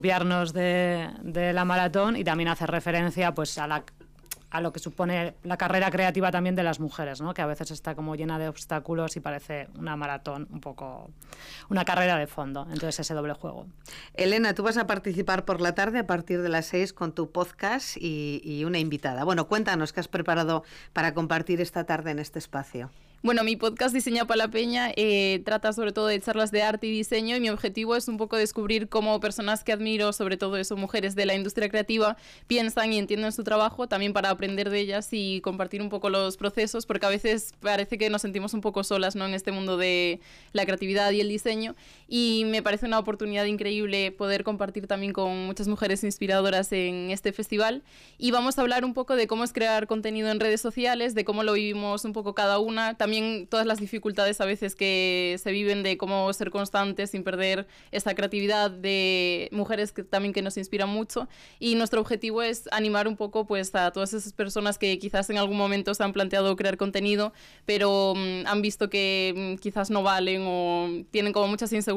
apropiarnos de la maratón y también hacer referencia pues a lo que supone la carrera creativa también de las mujeres, ¿no? Que a veces está como llena de obstáculos y parece una maratón, un poco una carrera de fondo. Entonces ese doble juego. Elena, tú vas a participar por la tarde a partir de las 6 con tu podcast y una invitada. Bueno, cuéntanos qué has preparado para compartir esta tarde en este espacio. Bueno, mi podcast Diseña para la Peña trata sobre todo de charlas de arte y diseño, y mi objetivo es un poco descubrir cómo personas que admiro, sobre todo eso, mujeres de la industria creativa, piensan y entienden su trabajo, también para aprender de ellas y compartir un poco los procesos, porque a veces parece que nos sentimos un poco solas, ¿no?, en este mundo de la creatividad y el diseño, y me parece una oportunidad increíble poder compartir también con muchas mujeres inspiradoras en este festival. Y vamos a hablar un poco de cómo es crear contenido en redes sociales, de cómo lo vivimos un poco cada una, también todas las dificultades a veces que se viven de cómo ser constantes sin perder esa creatividad, de mujeres que también que nos inspiran mucho, y nuestro objetivo es animar un poco pues a todas esas personas que quizás en algún momento se han planteado crear contenido pero han visto que quizás no valen o tienen como muchas inseguridades